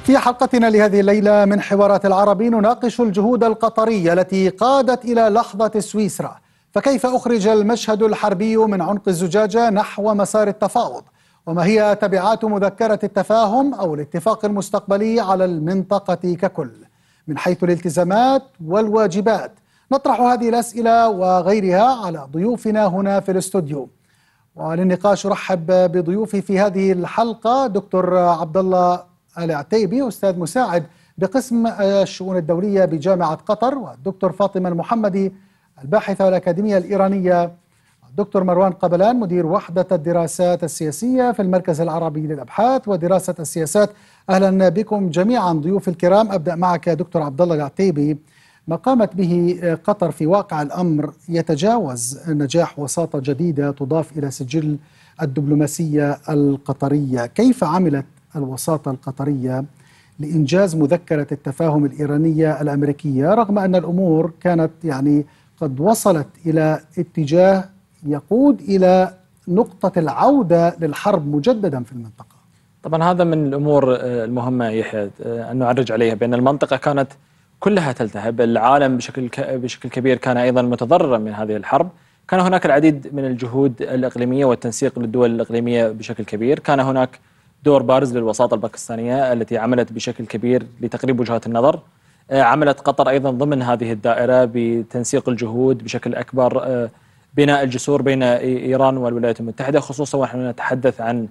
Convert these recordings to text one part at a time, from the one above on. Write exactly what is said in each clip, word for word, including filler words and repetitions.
في حلقتنا لهذه الليلة من حوارات العربي نناقش الجهود القطرية التي قادت إلى لحظة سويسرا، فكيف أخرج المشهد الحربي من عنق الزجاجة نحو مسار التفاوض؟ وما هي تبعات مذكرة التفاهم أو الاتفاق المستقبلي على المنطقة ككل من حيث الالتزامات والواجبات؟ نطرح هذه الأسئلة وغيرها على ضيوفنا هنا في الاستوديو. وللنقاش أرحب بضيوفي في هذه الحلقة دكتور عبد الله العتيبي، أستاذ مساعد بقسم الشؤون الدولية بجامعة قطر، والدكتور فاطمة المحمدي الباحثة والأكاديمية الإيرانية، الدكتور مروان قبلان مدير وحدة الدراسات السياسية في المركز العربي للأبحاث ودراسة السياسات. أهلا بكم جميعا ضيوف الكرام. أبدأ معك يا دكتور عبد الله العتيبي. ما قامت به قطر في واقع الأمر يتجاوز نجاح وساطة جديدة تضاف إلى سجل الدبلوماسية القطرية. كيف عملت الوساطة القطرية لإنجاز مذكرة التفاهم الإيرانية الأمريكية رغم أن الأمور كانت يعني قد وصلت إلى اتجاه يقود إلى نقطة العودة للحرب مجددا في المنطقة؟ طبعا هذا من الأمور المهمة يحيى أن نعرج عليها، بأن المنطقة كانت كلها تلتهب، العالم بشكل بشكل كبير كان أيضا متضررا من هذه الحرب. كان هناك العديد من الجهود الإقليمية والتنسيق للدول الإقليمية بشكل كبير. كان هناك دور بارز للوساطة الباكستانية التي عملت بشكل كبير لتقريب وجهات النظر. عملت قطر أيضا ضمن هذه الدائرة بتنسيق الجهود بشكل أكبر، بناء الجسور بين إيران والولايات المتحدة، خصوصا ونحن نتحدث عن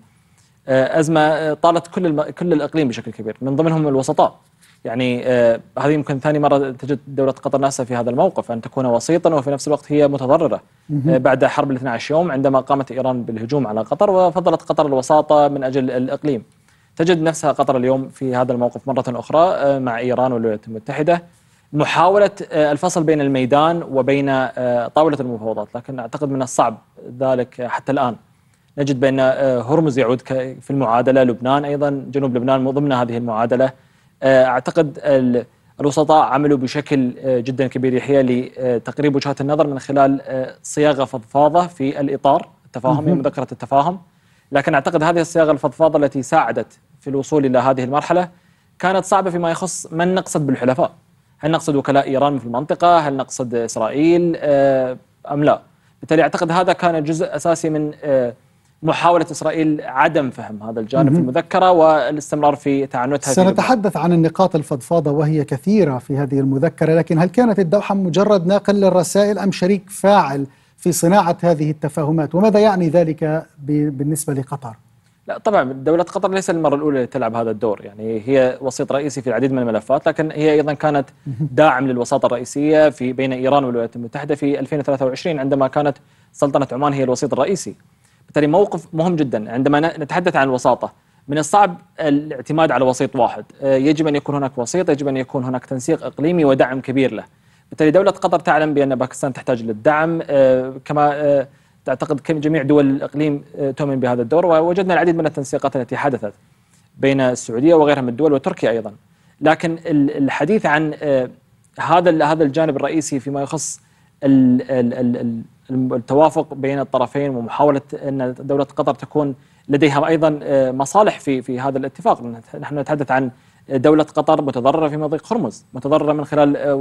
أزمة طالت كل الم... كل الإقليم بشكل كبير، من ضمنهم الوسطاء. يعني آه هذه يمكن ثاني مرة تجد دولة قطر نفسها في هذا الموقف، أن تكون وسيطا وفي نفس الوقت هي متضررة. آه بعد حرب الاثني عشر يوم عندما قامت إيران بالهجوم على قطر، وفضلت قطر الوساطة من أجل الإقليم. تجد نفسها قطر اليوم في هذا الموقف مرة أخرى آه مع إيران والولايات المتحدة، محاولة آه الفصل بين الميدان وبين آه طاولة المفاوضات. لكن أعتقد من الصعب ذلك حتى الآن. نجد بأن آه هرمز يعود في المعادلة، لبنان أيضا، جنوب لبنان ضمن هذه المعادلة. أعتقد الوسطاء عملوا بشكل جدا كبير يحيى لتقريب وجهات النظر من خلال صياغة فضفاضة في الإطار التفاهمي، مذكرة التفاهم. لكن أعتقد هذه الصياغة الفضفاضة التي ساعدت في الوصول إلى هذه المرحلة كانت صعبة فيما يخص من نقصد بالحلفاء. هل نقصد وكلاء إيران في المنطقة؟ هل نقصد إسرائيل أم لا؟ بالتالي أعتقد هذا كان جزء أساسي من محاولة إسرائيل عدم فهم هذا الجانب في المذكرة والاستمرار في تعنتها. سنتحدث عن النقاط الفضفاضة وهي كثيرة في هذه المذكرة، لكن هل كانت الدوحة مجرد ناقل للرسائل أم شريك فاعل في صناعة هذه التفاهمات؟ وماذا يعني ذلك بالنسبة لقطر؟ لا طبعا دولة قطر ليس المرة الأولى تلعب هذا الدور، يعني هي وسيط رئيسي في العديد من الملفات، لكن هي أيضا كانت داعم للوساطة الرئيسية في بين إيران والولايات المتحدة في ألفين وثلاثة وعشرين عندما كانت سلطنة عمان هي الوسيط الرئيسي. بالتالي موقف مهم جدا عندما نتحدث عن الوساطة. من الصعب الاعتماد على وسيط واحد، يجب أن يكون هناك وسيط، يجب أن يكون هناك تنسيق إقليمي ودعم كبير له. بالتالي دولة قطر تعلم بأن باكستان تحتاج للدعم، كما تعتقد جميع دول الإقليم تؤمن بهذا الدور، ووجدنا العديد من التنسيقات التي حدثت بين السعودية وغيرها من الدول وتركيا أيضا. لكن الحديث عن هذا هذا الجانب الرئيسي فيما يخص التوافق بين الطرفين ومحاولة أن دولة قطر تكون لديها أيضا مصالح في في هذا الاتفاق. نحن نتحدث عن دولة قطر متضررة في مضيق هرمز، متضررة من خلال